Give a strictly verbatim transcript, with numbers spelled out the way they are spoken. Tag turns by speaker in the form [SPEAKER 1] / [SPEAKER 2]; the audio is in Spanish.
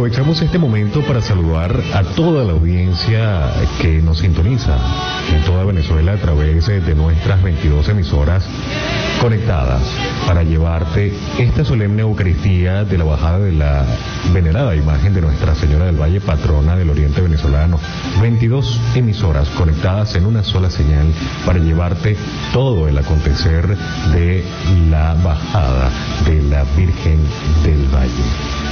[SPEAKER 1] aprovechamos este momento para saludar a toda la audiencia que nos sintoniza en toda Venezuela a través de nuestras veintidós emisoras conectadas para llevarte esta solemne Eucaristía de la bajada de la venerada imagen de Nuestra Señora del Valle, patrona del Oriente venezolano. veintidós emisoras conectadas en una sola señal para llevarte todo el acontecer de la bajada de la Virgen del Valle.